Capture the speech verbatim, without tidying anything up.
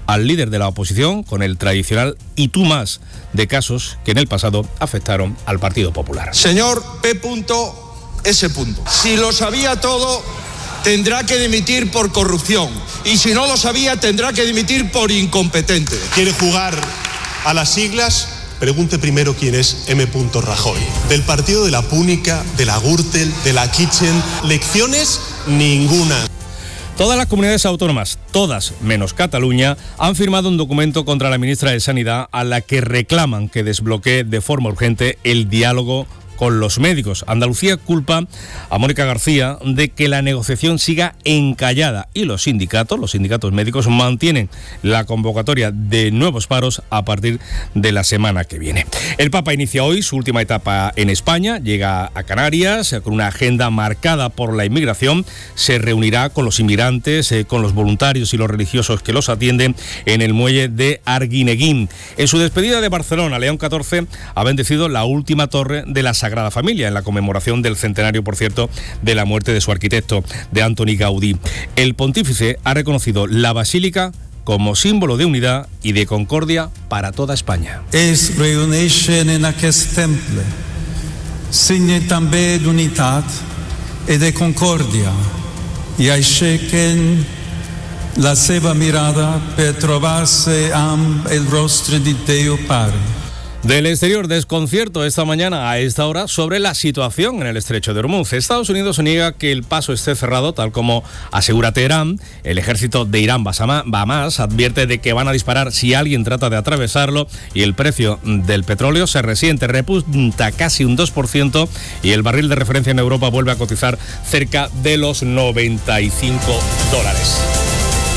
al líder de la oposición con el tradicional y tú más de casos que en el pasado afectaron al Partido Popular. Señor P. S. Si lo sabía todo, tendrá que dimitir por corrupción. Y si no lo sabía, tendrá que dimitir por incompetente. ¿Quiere jugar a las siglas? Pregunte primero quién es M. Rajoy. Del partido de la Púnica, de la Gürtel, de la Kitchen. Lecciones ninguna. Todas las comunidades autónomas, todas menos Cataluña, han firmado un documento contra la ministra de Sanidad a la que reclaman que desbloquee de forma urgente el diálogo con los médicos. Andalucía culpa a Mónica García de que la negociación siga encallada y los sindicatos, los sindicatos médicos, mantienen la convocatoria de nuevos paros a partir de la semana que viene. El Papa inicia hoy su última etapa en España, llega a Canarias con una agenda marcada por la inmigración, se reunirá con los inmigrantes, eh, con los voluntarios y los religiosos que los atienden en el muelle de Arguineguín. En su despedida de Barcelona, León catorce ha bendecido la última torre de la Sagrada Familia, en la conmemoración del centenario, por cierto, de la muerte de su arquitecto, de Antoni Gaudí. El pontífice ha reconocido la basílica como símbolo de unidad y de concordia para toda España. Es reuneixen en aquest temple, signe també d'unitat i de concòrdia, i aixequen la seva mirada per trobar-se amb el rostre de Déu Pare. Del exterior, desconcierto esta mañana a esta hora sobre la situación en el estrecho de Hormuz. Estados Unidos niega que el paso esté cerrado, tal como asegura Teherán. El ejército de Irán va más, advierte de que van a disparar si alguien trata de atravesarlo, y el precio del petróleo se resiente, repunta casi un dos por ciento, y el barril de referencia en Europa vuelve a cotizar cerca de los noventa y cinco dólares.